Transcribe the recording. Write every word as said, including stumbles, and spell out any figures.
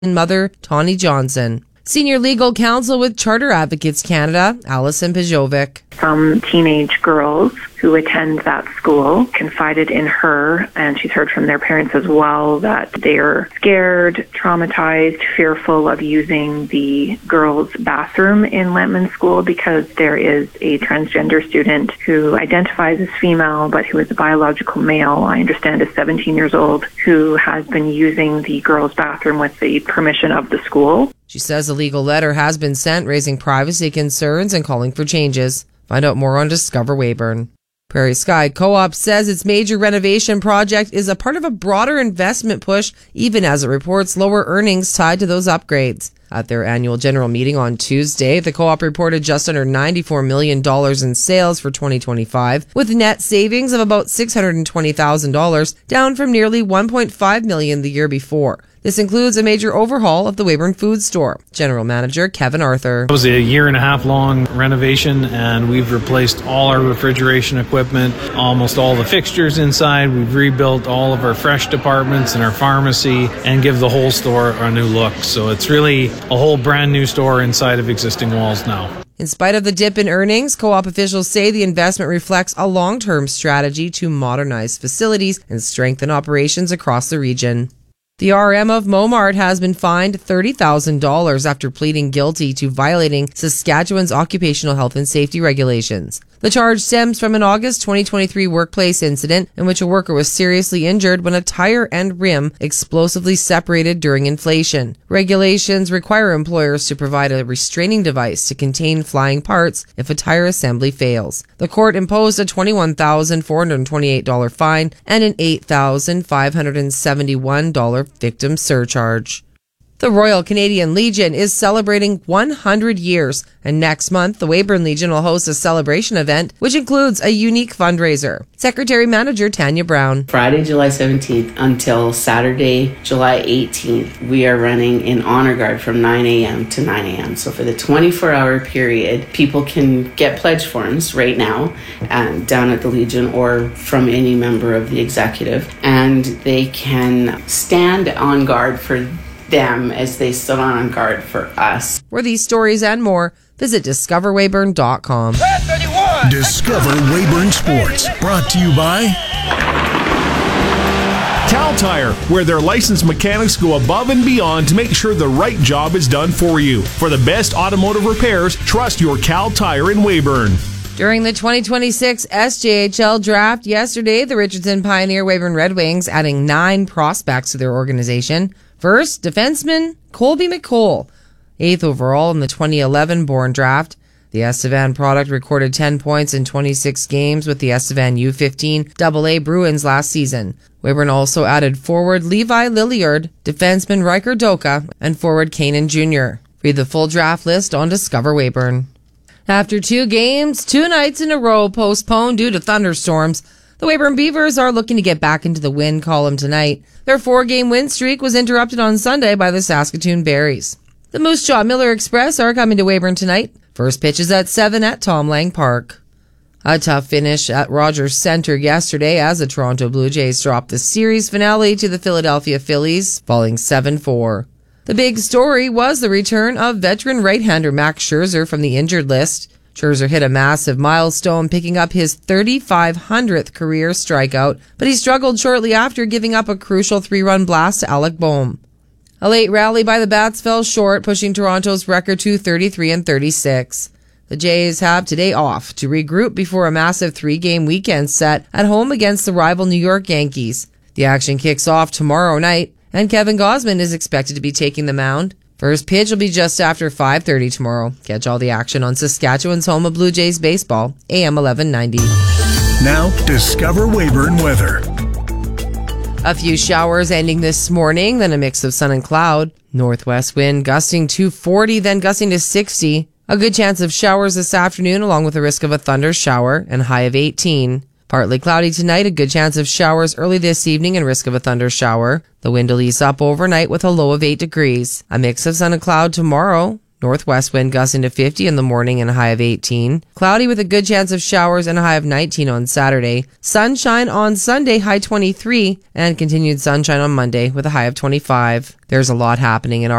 mother, Tawny Johnson. Senior legal counsel with Charter Advocates Canada, Alison Pejovic. Some teenage girls who attend that school confided in her, and she's heard from their parents as well, that they're scared, traumatized, fearful of using the girls' bathroom in Lentman School because there is a transgender student who identifies as female but who is a biological male, I understand is seventeen years old, who has been using the girls' bathroom with the permission of the school. She says a legal letter has been sent raising privacy concerns and calling for changes. Find out more on Discover Weyburn. Prairie Sky Co-op says its major renovation project is a part of a broader investment push, even as it reports lower earnings tied to those upgrades. At their annual general meeting on Tuesday, the co-op reported just under ninety-four million dollars in sales for twenty twenty-five, with net savings of about six hundred twenty thousand dollars, down from nearly one point five million dollars the year before. This includes a major overhaul of the Weyburn Food Store. General Manager Kevin Arthur. It was a year and a half long renovation, and we've replaced all our refrigeration equipment, almost all the fixtures inside. We've rebuilt all of our fresh departments and our pharmacy and give the whole store a new look. So it's really a whole brand new store inside of existing walls now. In spite of the dip in earnings, co-op officials say the investment reflects a long-term strategy to modernize facilities and strengthen operations across the region. The R M of Momart has been fined thirty thousand dollars after pleading guilty to violating Saskatchewan's occupational health and safety regulations. The charge stems from an August twenty twenty-three workplace incident in which a worker was seriously injured when a tire and rim explosively separated during inflation. Regulations require employers to provide a restraining device to contain flying parts if a tire assembly fails. The court imposed a twenty-one thousand four hundred twenty-eight dollars fine and an eight thousand five hundred seventy-one dollars victim surcharge. The Royal Canadian Legion is celebrating one hundred years, and next month the Weyburn Legion will host a celebration event which includes a unique fundraiser. Secretary Manager Tanya Brown. Friday, July seventeenth until Saturday, July eighteenth, we are running in honor guard from nine a.m. to nine a.m. So for the twenty-four hour period, people can get pledge forms right now um, down at the Legion or from any member of the executive, and they can stand on guard for them as they stood on guard for us. For these stories and more, visit discover weyburn dot com. Discover Weyburn Sports, brought to you by Cal Tire, where their licensed mechanics go above and beyond to make sure the right job is done for you. For the best automotive repairs, trust your Cal Tire in Weyburn. During the twenty twenty-six S J H L draft yesterday, the Richardson Pioneer Weyburn Red Wings adding nine prospects to their organization. First, defenseman Colby McColl, eighth overall in the twenty eleven Bourne draft. The Estevan product recorded ten points in twenty-six games with the Estevan U fifteen double A Bruins last season. Weyburn also added forward Levi Lilliard, defenseman Riker Doka, and forward Kanan Junior Read the full draft list on Discover Weyburn. After two games, two nights in a row postponed due to thunderstorms, the Weyburn Beavers are looking to get back into the win column tonight. Their four-game win streak was interrupted on Sunday by the Saskatoon Berries. The Moose Jaw Miller Express are coming to Weyburn tonight. First pitch is at seven at Tom Lang Park. A tough finish at Rogers Centre yesterday as the Toronto Blue Jays dropped the series finale to the Philadelphia Phillies, falling seven four. The big story was the return of veteran right-hander Max Scherzer from the injured list. Scherzer hit a massive milestone, picking up his thirty-five hundredth career strikeout, but he struggled shortly after giving up a crucial three-run blast to Alec Boehm. A late rally by the Bats fell short, pushing Toronto's record to thirty-three and thirty-six. The Jays have today off to regroup before a massive three-game weekend set at home against the rival New York Yankees. The action kicks off tomorrow night, and Kevin Gausman is expected to be taking the mound. First pitch will be just after five thirty tomorrow. Catch all the action on Saskatchewan's home of Blue Jays baseball, A M eleven ninety. Now, Discover Weyburn weather. A few showers ending this morning, then a mix of sun and cloud. Northwest wind gusting to forty, then gusting to sixty. A good chance of showers this afternoon, along with a risk of a thunder shower, and high of eighteen. Partly cloudy tonight, a good chance of showers early this evening and risk of a thunder shower. The wind will ease up overnight with a low of eight degrees. A mix of sun and cloud tomorrow. Northwest wind gusting to fifty in the morning and a high of eighteen. Cloudy with a good chance of showers and a high of nineteen on Saturday. Sunshine on Sunday, high twenty-three. And continued sunshine on Monday with a high of twenty-five. There's a lot happening in our